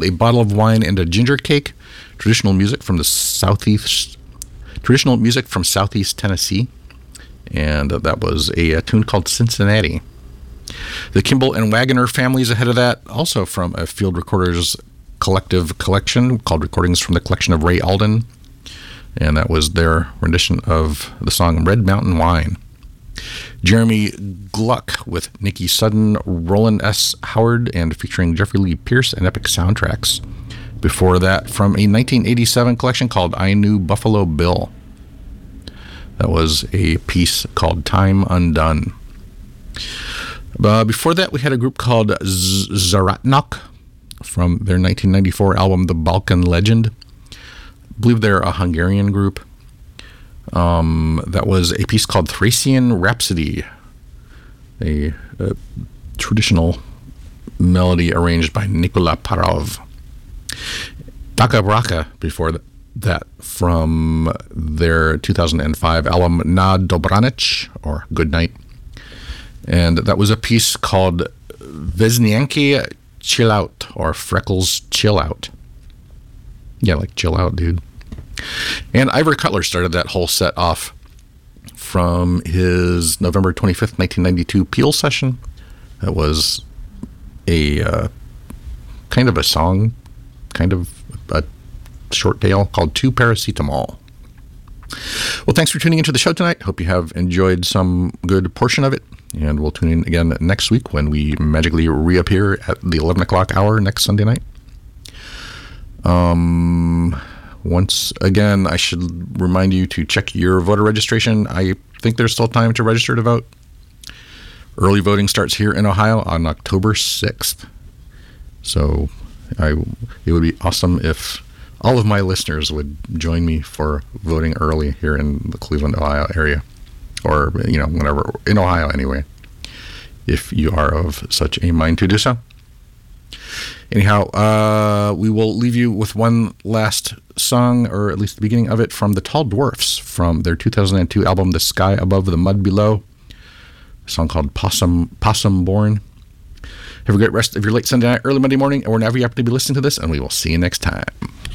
A Bottle of Wine and a Ginger Cake, traditional music from Southeast Tennessee, and that was a tune called Cincinnati. The Kimball and Wagoner families ahead of that, also from a Field Recorders collective collection called Recordings from the Collection of Ray Alden, and that was their rendition of the song Red Mountain Wine. Jeremy Gluck with Nikki Sudden, Roland S. Howard, and featuring Jeffrey Lee Pierce and Epic Soundtracks. Before that, from a 1987 collection called I Knew Buffalo Bill. That was a piece called Time Undone. Before that, we had a group called Zaratnok from their 1994 album The Balkan Legend. I believe they're a Hungarian group. That was a piece called Thracian Rhapsody, a traditional melody arranged by Nikola Parov. Taka Braka before that, from their 2005 album Na Dobranich, or Good Night. And that was a piece called Vesnianki Chill Out, or Freckles Chill Out. Yeah, like chill out, dude. And Ivor Cutler started that whole set off from his November 25th, 1992 Peel session. That was a kind of a song, kind of a short tale called Two Paracetamol. Well, thanks for tuning into the show tonight. Hope you have enjoyed some good portion of it. And we'll tune in again next week when we magically reappear at the 11 o'clock hour next Sunday night. Once again, I should remind you to check your voter registration. I think there's still time to register to vote. Early voting starts here in Ohio on October 6th. So it would be awesome if all of my listeners would join me for voting early here in the Cleveland, Ohio area. Or, whenever, in Ohio anyway, if you are of such a mind to do so. Anyhow, we will leave you with one last song, or at least the beginning of it, from the Tall Dwarfs from their 2002 album, The Sky Above the Mud Below. A song called Possum Born. Have a great rest of your late Sunday night, early Monday morning, or whenever you happen to be listening to this, and we will see you next time.